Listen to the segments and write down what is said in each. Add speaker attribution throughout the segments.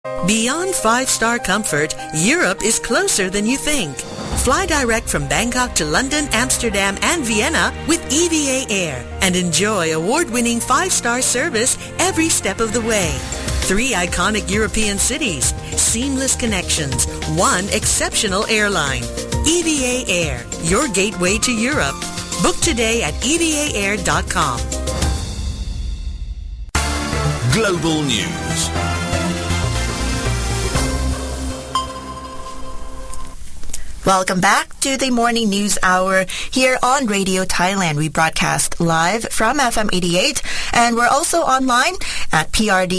Speaker 1: Beyond five-star comfort, Europe is closer than you think. Fly direct from Bangkok to London, Amsterdam, and Vienna with EVA Air and enjoy award-winning five-star service every step of the way. 3 iconic European cities, seamless connections, one exceptional airline. EVA Air, your gateway to Europe. Book today at evaair.com.
Speaker 2: Global News.
Speaker 3: Welcome back to the Morning News Hour here on Radio Thailand. We broadcast live from FM 88 and we're also online at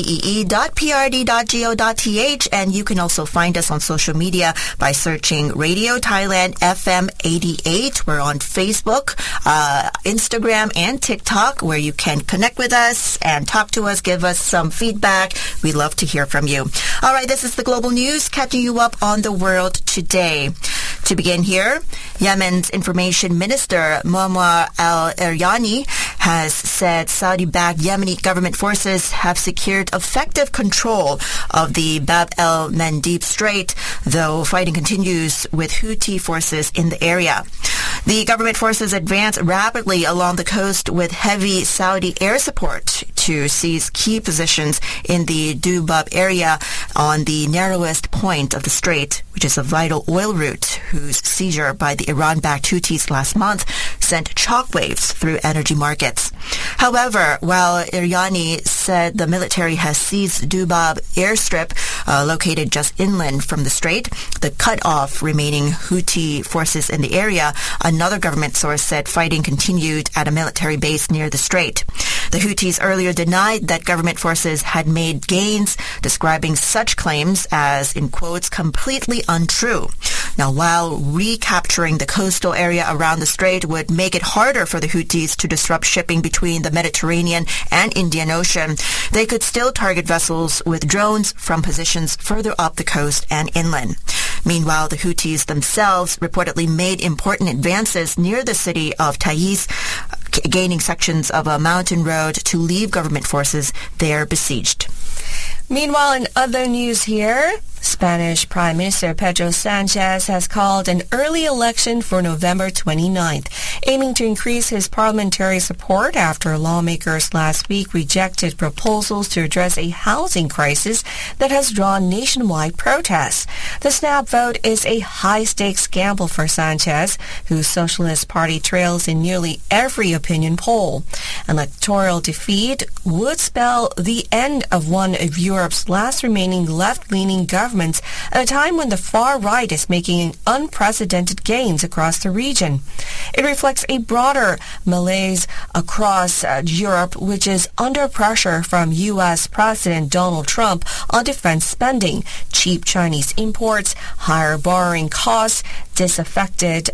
Speaker 3: prdee.prd.go.th, and you can also find us on social media by searching Radio Thailand FM 88. We're on Facebook, Instagram, and TikTok, where you can connect with us and talk to us, give us some feedback. We'd love to hear from you. All right, this is the Global News, catching you up on the world today. To begin here, Yemen's Information Minister Muammar al-Eryani has said Saudi-backed Yemeni government forces have secured effective control of the Bab el-Mandeb Strait, though fighting continues with Houthi forces in the area. The government forces advanced rapidly along the coast with heavy Saudi air support to seize key positions in the Dubab area on the narrowest point of the strait, which is a vital oil route whose seizure by the Iran-backed Houthis last month sent shockwaves through energy markets. However, while Eryani said the military has seized Dubab airstrip located just inland from the strait, the cut-off remaining Houthi forces in the area, another government source said fighting continued at a military base near the strait. The Houthis earlier denied that government forces had made gains, describing such claims as, in quotes, completely untrue. Now, while recapturing the coastal area around the strait would make it harder for the Houthis to disrupt shipping between the Mediterranean and Indian Ocean, they could still target vessels with drones from positions further up the coast and inland. Meanwhile, the Houthis themselves reportedly made important advances near the city of Taiz, gaining sections of a mountain road to leave government forces there besieged.
Speaker 4: Meanwhile, in other news here, Spanish Prime Minister Pedro Sanchez has called an early election for November 29th, aiming to increase his parliamentary support after lawmakers last week rejected proposals to address a housing crisis that has drawn nationwide protests. The snap vote is a high-stakes gamble for Sanchez, whose Socialist Party trails in nearly every opinion poll. An electoral defeat would spell the end of one of Europe's last remaining left-leaning governments at a time when the far right is making unprecedented gains across the region. It reflects a broader malaise across Europe, which is under pressure from U.S. President Donald Trump on defense spending, cheap Chinese imports, higher borrowing costs, disaffected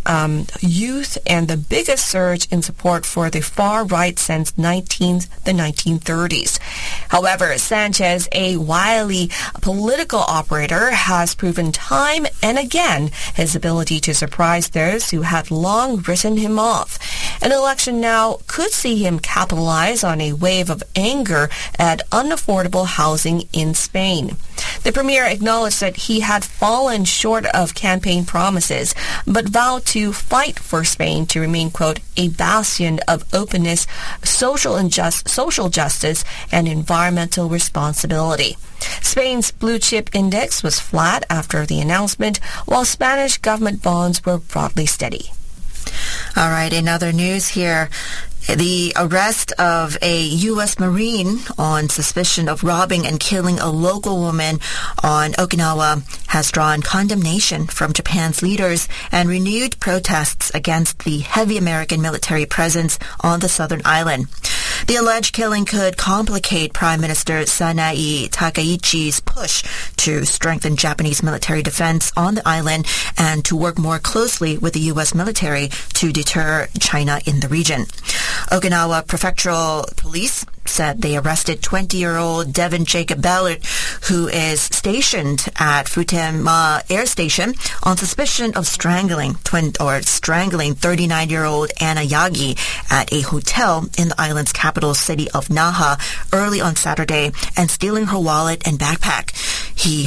Speaker 4: youth, and the biggest surge in support for the far right since the 1930s. However, Sanchez, a wily political operator, has proven time and again his ability to surprise those who had long written him off. An election now could see him capitalize on a wave of anger at unaffordable housing in Spain. The premier acknowledged that he had fallen short of campaign promises, but vowed to fight for Spain to remain, quote, a bastion of openness, social justice, and environmental responsibility. Spain's blue chip index was flat after the announcement, while Spanish government bonds were broadly steady.
Speaker 3: All right, in other news here, the arrest of a U.S. Marine on suspicion of robbing and killing a local woman on Okinawa has drawn condemnation from Japan's leaders and renewed protests against the heavy American military presence on the southern island. The alleged killing could complicate Prime Minister Sanae Takaichi's push to strengthen Japanese military defense on the island and to work more closely with the U.S. military to deter China in the region. Okinawa Prefectural Police said they arrested 20-year-old Devin Jacob Ballard, who is stationed at Futema Air Station, on suspicion of strangling 39-year-old Anna Yagi at a hotel in the island's capital city of Naha early on Saturday and stealing her wallet and backpack. he